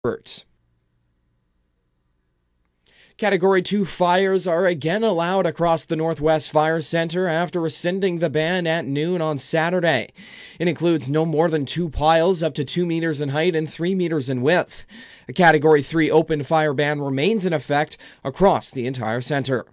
Category 2 fires are again allowed across the Northwest Fire Center after rescinding the ban at noon on Saturday. It includes no more than 2 piles up to 2 meters in height and 3 meters in width. A Category 3 open fire ban remains in effect across the entire center.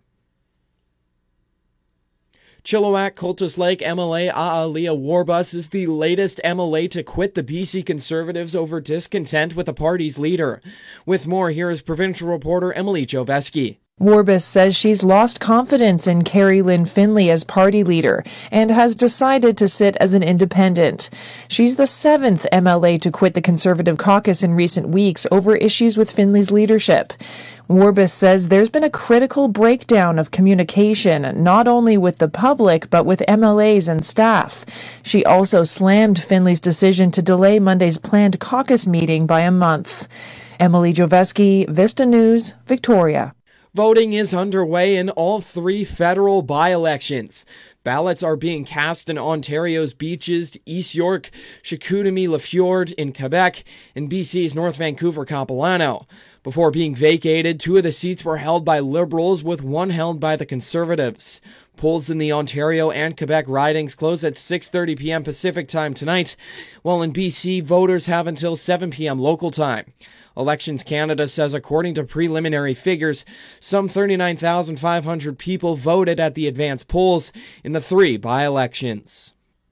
Chilliwack Cultus Lake MLA A'ali'a Warbus is the latest MLA to quit the BC Conservatives over discontent with the party's leader. With more, here is provincial reporter Emily Joveski. Warbus says she's lost confidence in Carrie Lynn Finley as party leader and has decided to sit as an independent. She's the 7th MLA to quit the Conservative caucus in recent weeks over issues with Finley's leadership. Warbus says there's been a critical breakdown of communication, not only with the public, but with MLAs and staff. She also slammed Finley's decision to delay Monday's planned caucus meeting by a month. Emily Joveski, Vista News, Victoria. Voting is underway in all 3 federal by-elections. Ballots are being cast in Ontario's Beaches, East York, Chicoutimi-Le-Fjord in Quebec, and BC's North Vancouver-Capilano. Before being vacated, 2 of the seats were held by Liberals, with 1 held by the Conservatives. Polls in the Ontario and Quebec ridings close at 6:30 p.m. Pacific time tonight, while in BC, voters have until 7 p.m. local time. Elections Canada says, according to preliminary figures, some 39,500 people voted at the advanced polls in the 3 by-elections.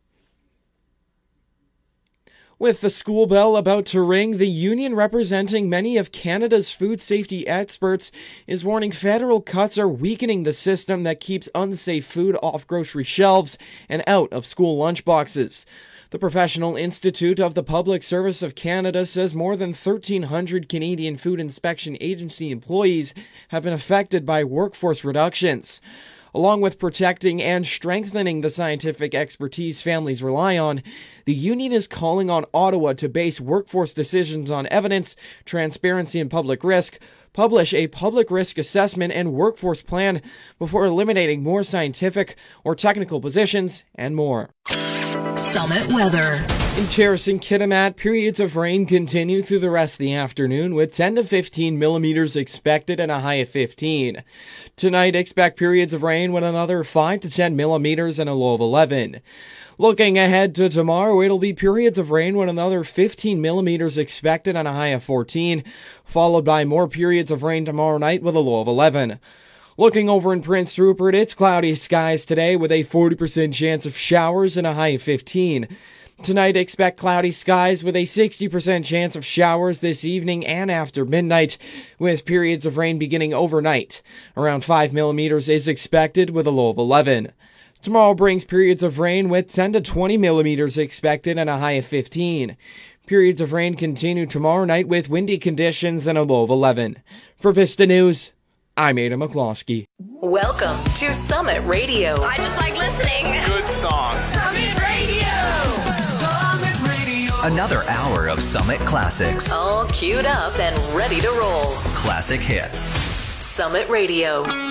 With the school bell about to ring, the union representing many of Canada's food safety experts is warning federal cuts are weakening the system that keeps unsafe food off grocery shelves and out of school lunchboxes. The Professional Institute of the Public Service of Canada says more than 1,300 Canadian Food Inspection Agency employees have been affected by workforce reductions. Along with protecting and strengthening the scientific expertise families rely on, the union is calling on Ottawa to base workforce decisions on evidence, transparency, and public risk, publish a public risk assessment and workforce plan before eliminating more scientific or technical positions, and more. Summit weather. In Terrace and Kitimat, periods of rain continue through the rest of the afternoon, with 10 to 15 millimeters expected and a high of 15. Tonight, expect periods of rain with another 5 to 10 millimeters and a low of 11. Looking ahead to tomorrow, it'll be periods of rain with another 15 millimeters expected and a high of 14, followed by more periods of rain tomorrow night with a low of 11. Looking over in Prince Rupert, it's cloudy skies today with a 40% chance of showers and a high of 15. Tonight, expect cloudy skies with a 60% chance of showers this evening and after midnight, with periods of rain beginning overnight. Around 5 millimeters is expected with a low of 11. Tomorrow brings periods of rain with 10 to 20 millimeters expected and a high of 15. Periods of rain continue tomorrow night with windy conditions and a low of 11. For Vista News, I'm Ada McCloskey. Welcome to Summit Radio. I just like listening. Good songs. Summit Radio. Summit Radio. Another hour of Summit Classics. All queued up and ready to roll. Classic hits. Summit Radio.